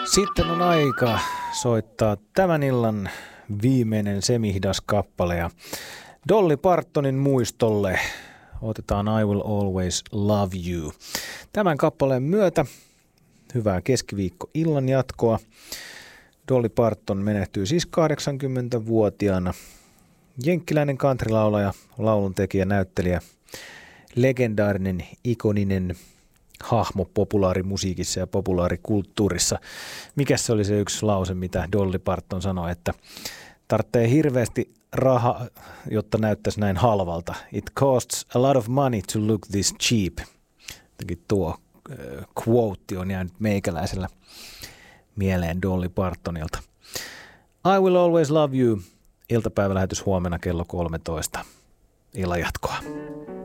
Sitten on aika soittaa tämän illan viimeinen semihdas kappale ja Dolly Partonin muistolle otetaan I Will Always Love You. Tämän kappaleen myötä hyvää keskiviikko-illan jatkoa. Dolly Parton menehtyy siis 80-vuotiaana. Jenkkiläinen countrylaulaja, lauluntekijä, näyttelijä, legendaarinen, ikoninen hahmo populaarimusiikissa ja populaarikulttuurissa. Mikäs se oli se yksi lause, mitä Dolly Parton sanoi, että tarvitsee hirveästi rahaa, jotta näyttäisi näin halvalta. It costs a lot of money to look this cheap. Jotenkin tuo quote on jäänyt meikäläisellä mieleen Dolly Partonilta. I Will Always Love You. Iltapäivälähetys huomenna kello 13. Illan jatkoa.